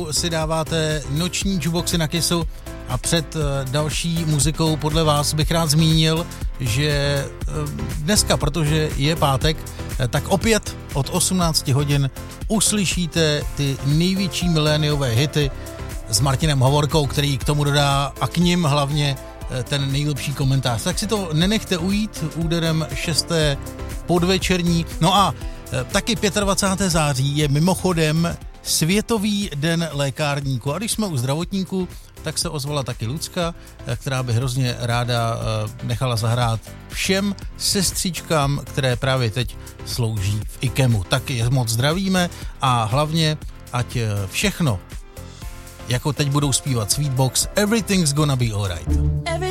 si dáváte noční jukeboxy na Kissu a před další muzikou podle vás bych rád zmínil, že dneska, protože je pátek, tak opět od 18 hodin uslyšíte ty největší miléniové hity s Martinem Hovorkou, který k tomu dodá a k nim hlavně ten nejlepší komentář. Tak si to nenechte ujít úderem 6. podvečerní. No a taky 25. září je mimochodem Světový den lékárníků. A když jsme u zdravotníků, tak se ozvala taky Lucka, která by hrozně ráda nechala zahrát všem sestřičkám, které právě teď slouží v IKEMu. Taky je moc zdravíme a hlavně, ať všechno, jako teď budou zpívat Sweetbox, Everything's gonna be alright.